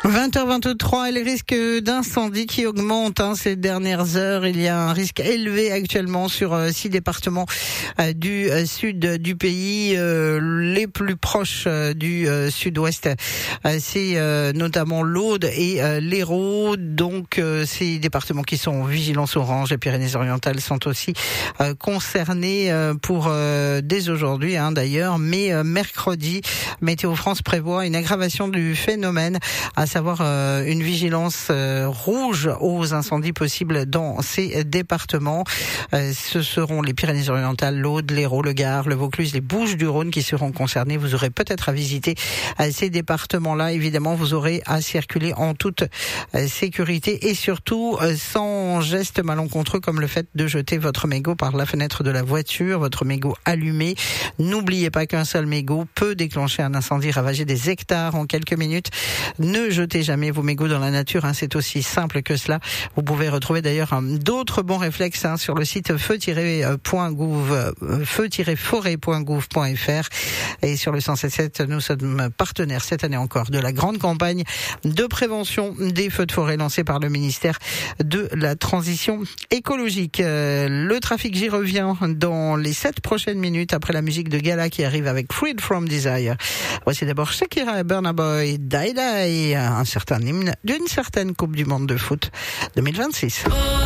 20h23 et les risques d'incendie qui augmentent ces dernières heures. Il y a un risque élevé actuellement sur 6 départements du sud du pays, les plus proches du sud-ouest. C'est notamment l'Aude et l'Hérault. Donc ces départements qui sont en vigilance orange. Les Pyrénées-Orientales sont aussi concernés pour dès aujourd'hui d'ailleurs. Mais mercredi, Météo France prévoit une aggravation du phénomène, à savoir une vigilance rouge aux incendies possibles dans ces départements. Ce seront les Pyrénées-Orientales, l'Aude, l'Hérault, le Gard, le Vaucluse, les Bouches-du-Rhône qui seront concernés. Vous aurez peut-être à visiter ces départements-là. Évidemment, vous aurez à circuler en toute sécurité et surtout sans geste malencontreux comme le fait de jeter votre mégot par la fenêtre de la voiture, votre mégot allumé. N'oubliez pas qu'un seul mégot peut déclencher un incendie, ravager des hectares en quelques minutes. Ne jetez jamais vos mégots dans la nature, c'est aussi simple que cela. Vous pouvez retrouver d'ailleurs d'autres bons réflexes sur le site feu-forêt.gouv.fr et sur le 107.7. Nous sommes partenaires cette année encore de la grande campagne de prévention des feux de forêt lancée par le ministère de la Transition écologique. Le trafic, j'y reviens dans les 7 prochaines minutes après la musique de Gala qui arrive avec Freed from Desire. Voici d'abord Shakira et Burna Boy, Die Die, un certain hymne d'une certaine Coupe du Monde de foot 2026.